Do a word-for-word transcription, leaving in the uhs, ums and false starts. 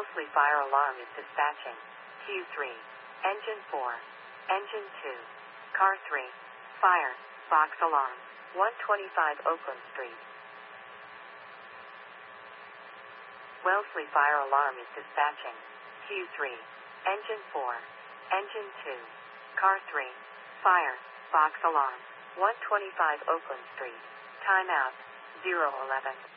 Wellesley fire alarm is dispatching. Q three. Engine four. Engine two. Car three. Fire. Box alarm. one twenty-five Oakland Street. Wellesley fire alarm is dispatching. Q three. Engine four. Engine two. Car three. Fire. Box alarm. one twenty-five Oakland Street. Timeout. zero eleven.